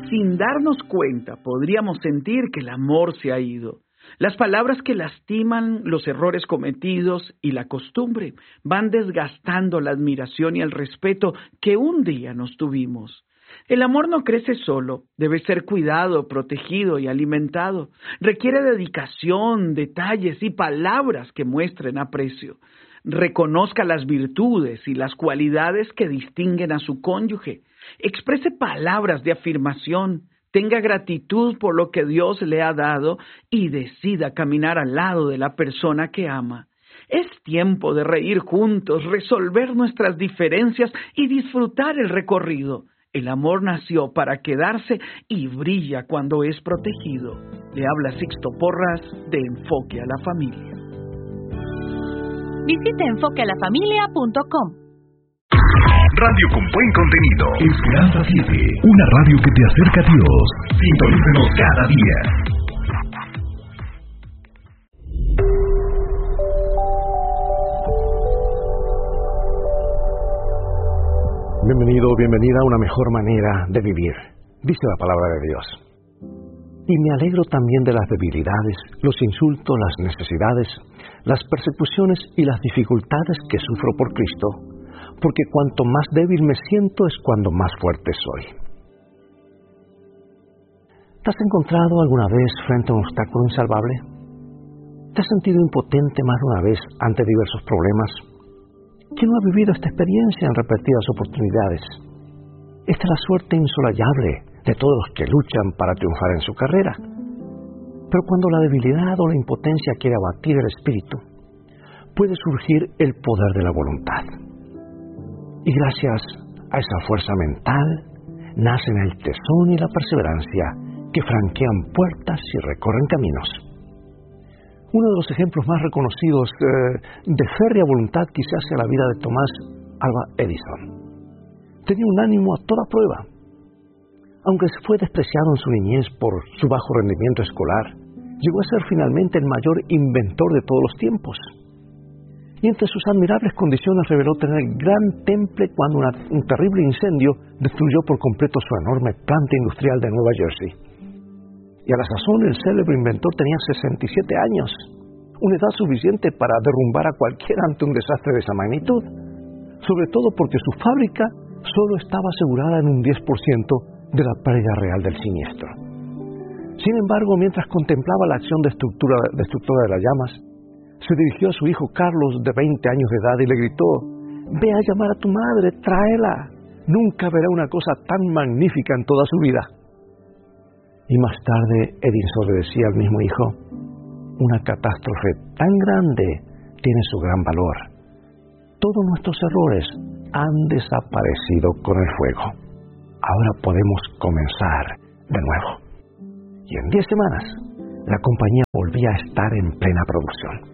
sin darnos cuenta podríamos sentir que el amor se ha ido. Las palabras que lastiman, los errores cometidos y la costumbre van desgastando la admiración y el respeto que un día nos tuvimos. El amor no crece solo, debe ser cuidado, protegido y alimentado. Requiere dedicación, detalles y palabras que muestren aprecio. Reconozca las virtudes y las cualidades que distinguen a su cónyuge. Exprese palabras de afirmación. Tenga gratitud por lo que Dios le ha dado y decida caminar al lado de la persona que ama. Es tiempo de reír juntos, resolver nuestras diferencias y disfrutar el recorrido. El amor nació para quedarse y brilla cuando es protegido. Le habla Sixto Porras de Enfoque a la Familia. Visite enfoquealafamilia.com. Radio con buen contenido. Esperanza 7, una radio que te acerca a Dios. Sintonícenos cada día. Bienvenido, bienvenida a una mejor manera de vivir, dice la palabra de Dios. Y me alegro también de las debilidades, los insultos, las necesidades, las persecuciones y las dificultades que sufro por Cristo, porque cuanto más débil me siento es cuando más fuerte soy. ¿Te has encontrado alguna vez frente a un obstáculo insalvable? ¿Te has sentido impotente más de una vez ante diversos problemas? ¿Quién no ha vivido esta experiencia en repetidas oportunidades? Esta es la suerte insolayable de todos los que luchan para triunfar en su carrera. Pero cuando la debilidad o la impotencia quiere abatir el espíritu, puede surgir el poder de la voluntad. Y gracias a esa fuerza mental, nacen el tesón y la perseverancia que franquean puertas y recorren caminos. Uno de los ejemplos más reconocidos de férrea voluntad quizás sea la vida de Thomas Alva Edison. Tenía un ánimo a toda prueba. Aunque fue despreciado en su niñez por su bajo rendimiento escolar, llegó a ser finalmente el mayor inventor de todos los tiempos. Y entre sus admirables condiciones reveló tener gran temple cuando un terrible incendio destruyó por completo su enorme planta industrial de Nueva Jersey. Y a la sazón el célebre inventor tenía 67 años, una edad suficiente para derrumbar a cualquiera ante un desastre de esa magnitud, sobre todo porque su fábrica solo estaba asegurada en un 10% de la pérdida real del siniestro. Sin embargo, mientras contemplaba la acción destructora de las llamas, se dirigió a su hijo Carlos, de 20 años de edad, y le gritó: «Ve a llamar a tu madre, tráela. Nunca verá una cosa tan magnífica en toda su vida». Y más tarde Edison le decía al mismo hijo: «Una catástrofe tan grande tiene su gran valor. Todos nuestros errores han desaparecido con el fuego. Ahora podemos comenzar de nuevo». Y en 10 semanas, la compañía volvía a estar en plena producción.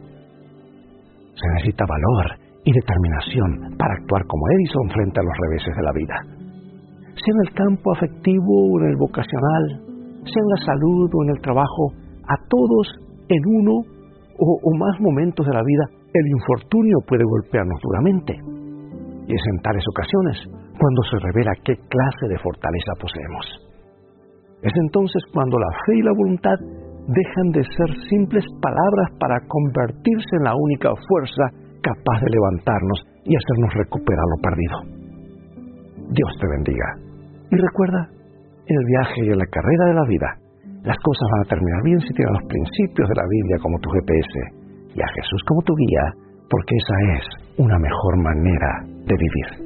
Se necesita valor y determinación para actuar como Edison frente a los reveses de la vida. Sea en el campo afectivo o en el vocacional, sea en la salud o en el trabajo, a todos en uno o más momentos de la vida, el infortunio puede golpearnos duramente. Y es en tales ocasiones cuando se revela qué clase de fortaleza poseemos. Es entonces cuando la fe y la voluntad dejan de ser simples palabras para convertirse en la única fuerza capaz de levantarnos y hacernos recuperar lo perdido. Dios te bendiga. Y recuerda, en el viaje y en la carrera de la vida, las cosas van a terminar bien si tienes los principios de la Biblia como tu GPS y a Jesús como tu guía, porque esa es una mejor manera de vivir.